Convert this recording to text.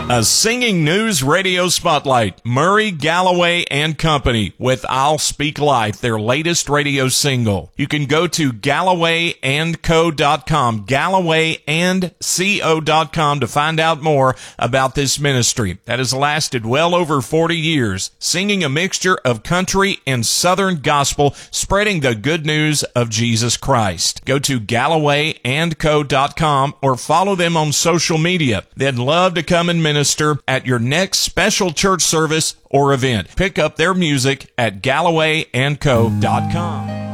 A singing news radio spotlight. Murray, Galloway and Company with I'll Speak Life, their latest radio single. You can go to GallowayandCo.com, GallowayandCo.com to find out more about this ministry that has lasted well over 40 years, singing a mixture of country and Southern gospel, spreading the good news of Jesus Christ. Go to GallowayandCo.com or follow them on social media. They'd love to come and minister at your next special church service or event. Pick up their music at GallowayandCo.com.